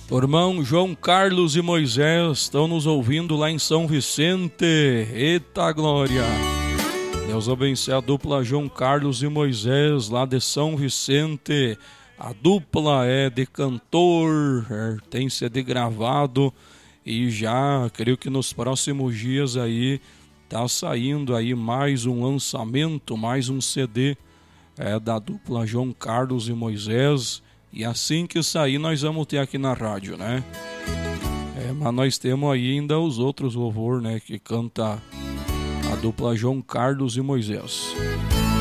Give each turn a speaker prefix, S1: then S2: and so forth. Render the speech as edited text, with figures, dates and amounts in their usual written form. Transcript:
S1: O irmão João Carlos e Moisés estão nos ouvindo lá em São Vicente. Eita glória! Deus abençoe a dupla João Carlos e Moisés lá de São Vicente. A dupla é de cantor, tem CD gravado e já, creio que nos próximos dias aí tá saindo aí mais um lançamento, mais um CD da dupla João Carlos e Moisés. E assim que sair nós vamos ter aqui na rádio, né? Mas nós temos aí ainda os outros louvor, né? Que canta a dupla João Carlos e Moisés.